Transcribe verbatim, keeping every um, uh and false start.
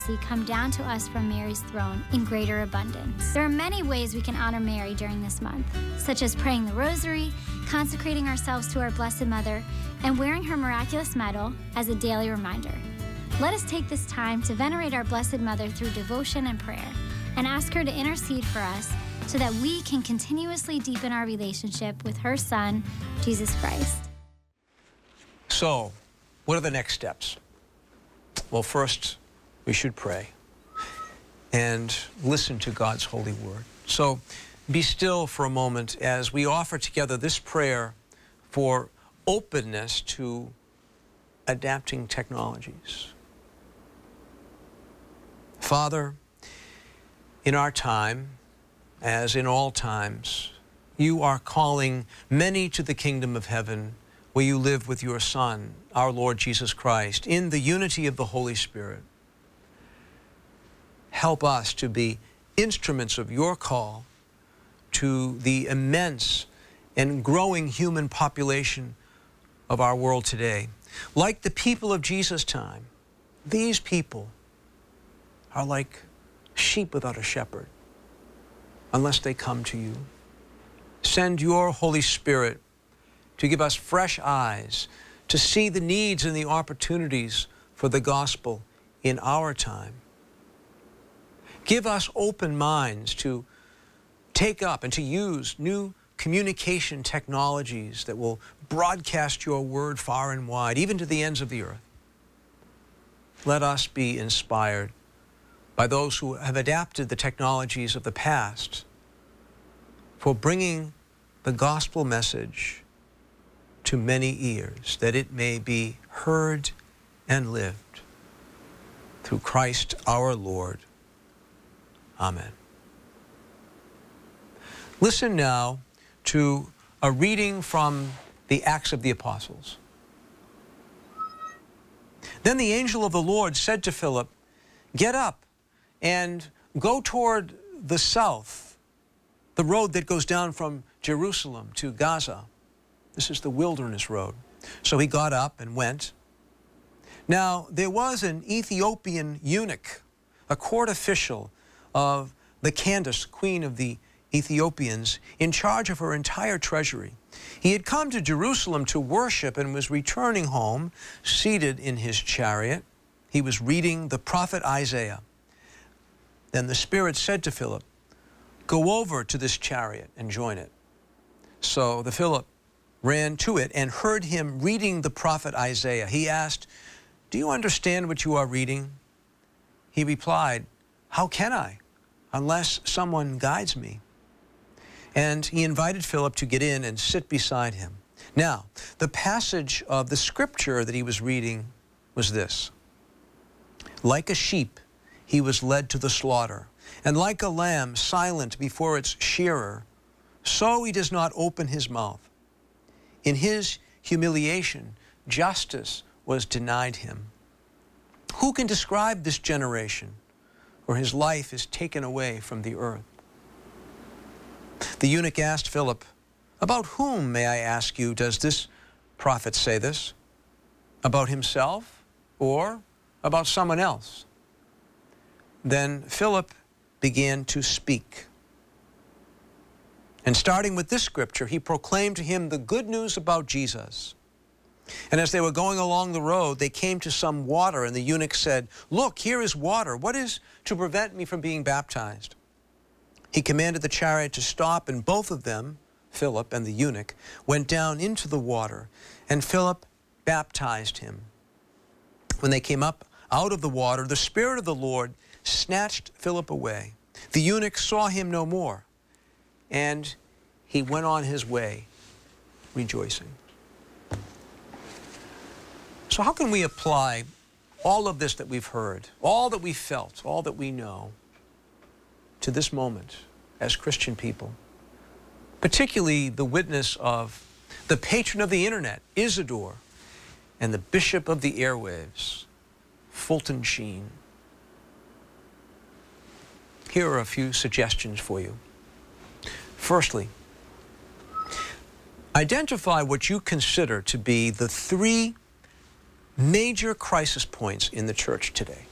come down to us from Mary's throne in greater abundance. There are many ways we can honor Mary during this month, such as praying the rosary, consecrating ourselves to our Blessed Mother, and wearing her miraculous medal as a daily reminder. Let us take this time to venerate our Blessed Mother through devotion and prayer, and ask her to intercede for us so that we can continuously deepen our relationship with her Son, Jesus Christ. So, what are the next steps? Well, first, we should pray and listen to God's holy word. So be still for a moment as we offer together this prayer for openness to adapting technologies. Father, in our time, as in all times, you are calling many to the kingdom of heaven where you live with your Son, our Lord Jesus Christ, in the unity of the Holy Spirit. Help us to be instruments of your call to the immense and growing human population of our world today. Like the people of Jesus' time, these people are like sheep without a shepherd unless they come to you. Send your Holy Spirit to give us fresh eyes to see the needs and the opportunities for the gospel in our time. Give us open minds to take up and to use new communication technologies that will broadcast your word far and wide, even to the ends of the earth. Let us be inspired by those who have adapted the technologies of the past for bringing the gospel message to many ears, that it may be heard and lived through Christ our Lord. Amen. Listen now to a reading from the Acts of the Apostles. Then the angel of the Lord said to Philip, "Get up and go toward the south, the road that goes down from Jerusalem to Gaza." This is the wilderness road. So he got up and went. Now there was an Ethiopian eunuch, a court official of the Candace, queen of the Ethiopians, in charge of her entire treasury. He had come to Jerusalem to worship and was returning home, seated in his chariot. He was reading the prophet Isaiah. Then the Spirit said to Philip, "Go over to this chariot and join it." So the Philip ran to it and heard him reading the prophet Isaiah. He asked, "Do you understand what you are reading?" He replied, "How can I, unless someone guides me?" And he invited Philip to get in and sit beside him. Now, the passage of the scripture that he was reading was this: "Like a sheep, he was led to the slaughter, and like a lamb silent before its shearer, so he does not open his mouth. In his humiliation, justice was denied him. Who can describe this generation? For his life is taken away from the earth." The eunuch asked Philip, "About whom, may I ask you, does this prophet say this? About himself or about someone else?" Then Philip began to speak. And starting with this scripture, he proclaimed to him the good news about Jesus. And as they were going along the road, they came to some water, and the eunuch said, "Look, here is water. What is to prevent me from being baptized?" He commanded the chariot to stop, and both of them, Philip and the eunuch, went down into the water, and Philip baptized him. When they came up out of the water, the Spirit of the Lord snatched Philip away. The eunuch saw him no more, and he went on his way rejoicing. So how can we apply all of this that we've heard, all that we felt, all that we know, to this moment as Christian people? Particularly the witness of the patron of the internet, Isidore, and the bishop of the airwaves, Fulton Sheen. Here are a few suggestions for you. Firstly, identify what you consider to be the three major crisis points in the church today.